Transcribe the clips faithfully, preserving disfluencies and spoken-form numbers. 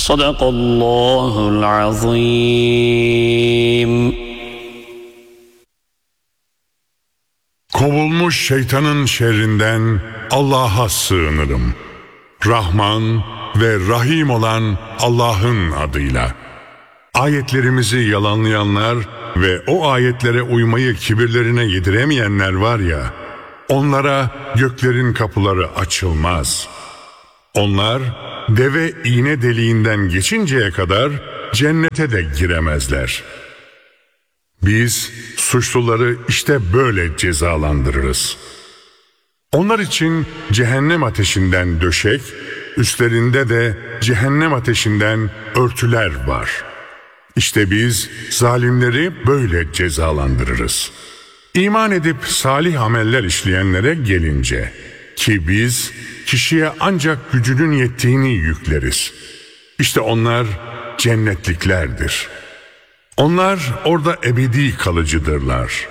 Sadakallahul azim. Kovulmuş şeytanın şerrinden Allah'a sığınırım. Rahman ve Rahim olan Allah'ın adıyla. Ayetlerimizi yalanlayanlar ve o ayetlere uymayı kibirlerine yediremeyenler var ya, onlara göklerin kapıları açılmaz. Onlar deve iğne deliğinden geçinceye kadar cennete de giremezler. Biz suçluları işte böyle cezalandırırız. Onlar için cehennem ateşinden döşek, üstlerinde de cehennem ateşinden örtüler var. İşte biz zalimleri böyle cezalandırırız. İman edip salih ameller işleyenlere gelince, ki biz kişiye ancak gücünün yettiğini yükleriz. İşte onlar cennetliklerdir. Onlar orada ebedi kalıcıdırlar.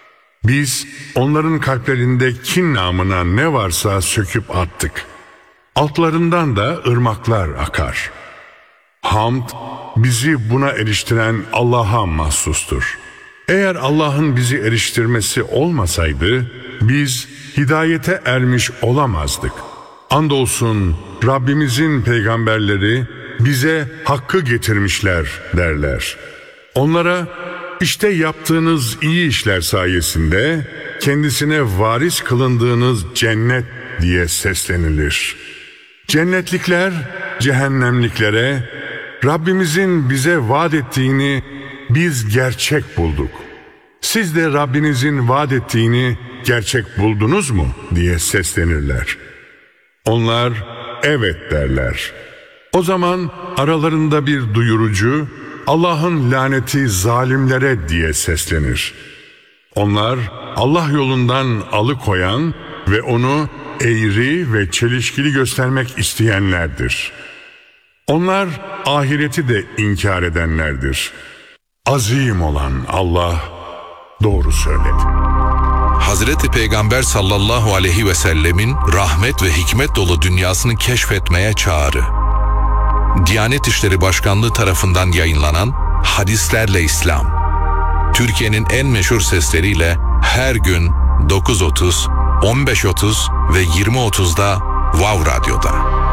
Biz onların kalplerinde kin namına ne varsa söküp attık. Altlarından da ırmaklar akar. Hamd bizi buna eriştiren Allah'a mahsustur. Eğer Allah'ın bizi eriştirmesi olmasaydı biz hidayete ermiş olamazdık. Andolsun Rabbimizin peygamberleri bize hakkı getirmişler derler. Onlara işte yaptığınız iyi işler sayesinde kendisine varis kılındığınız cennet diye seslenilir. Cennetlikler cehennemliklere Rabbimizin bize vaat ettiğini biz gerçek bulduk. Siz de Rabbinizin vaat ettiğini gerçek buldunuz mu diye seslenirler. Onlar evet derler. O zaman aralarında bir duyurucu Allah'ın laneti zalimlere diye seslenir. Onlar Allah yolundan alıkoyan ve onu eğri ve çelişkili göstermek isteyenlerdir. Onlar ahireti de inkar edenlerdir. Azim olan Allah doğru söyledi. Hazreti Peygamber sallallahu aleyhi ve sellemin rahmet ve hikmet dolu dünyasını keşfetmeye çağrı. Diyanet İşleri Başkanlığı tarafından yayınlanan Hadislerle İslam. Türkiye'nin en meşhur sesleriyle her gün dokuz otuz, on beş otuz ve yirmi otuzda Vav Radyo'da.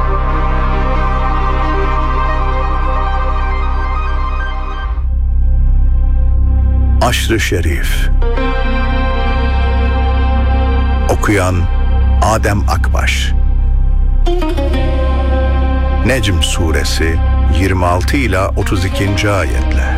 Aşr-ı Şerif. Okuyan Adem Akbaş. Necm Suresi yirmi altı ila otuz ikinci ayetler.